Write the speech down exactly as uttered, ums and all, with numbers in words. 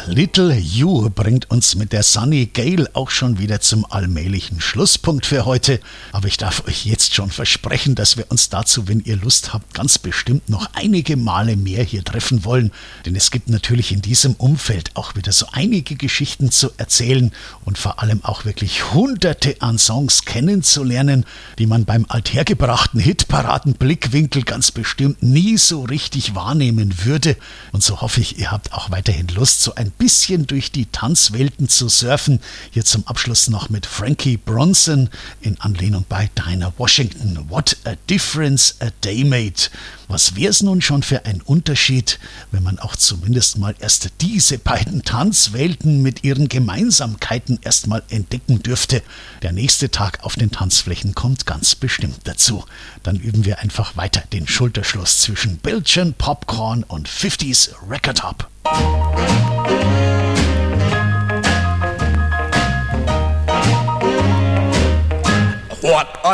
Little You bringt uns mit der Sunny Gale auch schon wieder zum allmählichen Schlusspunkt für heute. Aber ich darf euch jetzt schon versprechen, dass wir uns dazu, wenn ihr Lust habt, ganz bestimmt noch einige Male mehr hier treffen wollen. Denn es gibt natürlich in diesem Umfeld auch wieder so einige Geschichten zu erzählen und vor allem auch wirklich hunderte an Songs kennenzulernen, die man beim althergebrachten Hitparaden-Blickwinkel ganz bestimmt nie so richtig wahrnehmen würde. Und so hoffe ich, ihr habt auch weiterhin Lust, so ein bisschen durch die Tanzwelten zu surfen. Hier zum Abschluss noch mit Frankie Bronson in Anlehnung bei Dinah Washington. What a difference a day made. Was wäre es nun schon für ein Unterschied, wenn man auch zumindest mal erst diese beiden Tanzwelten mit ihren Gemeinsamkeiten erstmal entdecken dürfte. Der nächste Tag auf den Tanzflächen kommt ganz bestimmt dazu. Dann üben wir einfach weiter den Schulterschluss zwischen Belgian Popcorn und fifties Record Hop. What a